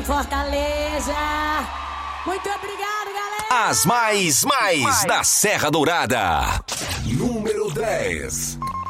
em Fortaleza. Muito obrigado, galera. As mais da Serra Dourada. Número 10.